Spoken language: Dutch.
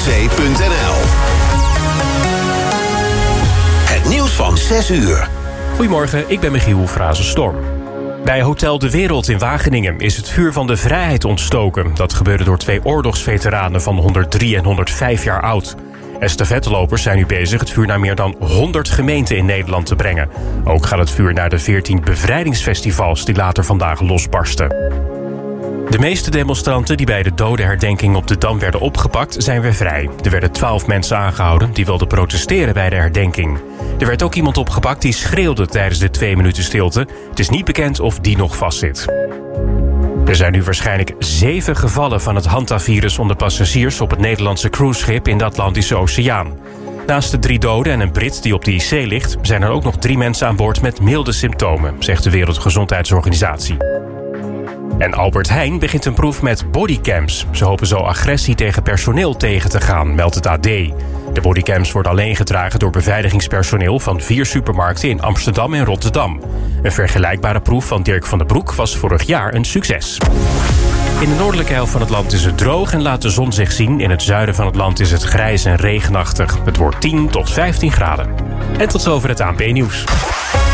www.noordzee.nl. Het nieuws van 6 uur. Goedemorgen, ik ben Michiel Frazenstorm. Bij Hotel De Wereld in Wageningen is het vuur van de vrijheid ontstoken. Dat gebeurde door 2 oorlogsveteranen van 103 en 105 jaar oud. Estafettelopers zijn nu bezig het vuur naar meer dan 100 gemeenten in Nederland te brengen. Ook gaat het vuur naar de 14 bevrijdingsfestivals die later vandaag losbarsten. De meeste demonstranten die bij de dodenherdenking op de Dam werden opgepakt zijn weer vrij. Er werden 12 mensen aangehouden die wilden protesteren bij de herdenking. Er werd ook iemand opgepakt die schreeuwde tijdens de 2 minuten stilte. Het is niet bekend of die nog vastzit. Er zijn nu waarschijnlijk 7 gevallen van het Hanta-virus onder passagiers op het Nederlandse cruiseschip in de Atlantische Oceaan. Naast de 3 doden en een Brit die op de IC ligt, zijn er ook nog 3 mensen aan boord met milde symptomen, zegt de Wereldgezondheidsorganisatie. En Albert Heijn begint een proef met bodycams. Ze hopen zo agressie tegen personeel tegen te gaan, meldt het AD. De bodycams worden alleen gedragen door beveiligingspersoneel van 4 supermarkten in Amsterdam en Rotterdam. Een vergelijkbare proef van Dirk van den Broek was vorig jaar een succes. In de noordelijke helft van het land is het droog en laat de zon zich zien. In het zuiden van het land is het grijs en regenachtig. Het wordt 10 tot 15 graden. En tot zover het ANP-nieuws.